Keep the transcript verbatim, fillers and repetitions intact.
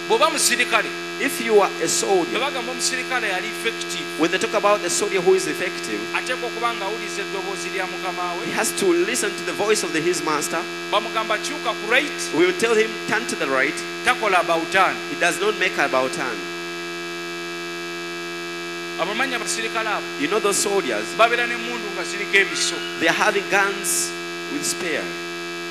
bw'oba musirikale If you are a soldier, bwe bagamba omusirikale yali effective when they talk about a soldier who is effective, ateekwa okuba ng'awuliriza eddoboozi lya mukama he we has to listen to the voice of the, his master. bamugamba kyuka ku right We will tell him, turn to the right. takola about-turn. He does not make about turn. abamanyi abasirikale abo You know those soldiers, babeera n'emmundu nga ziriko ebiso they are having guns with spear.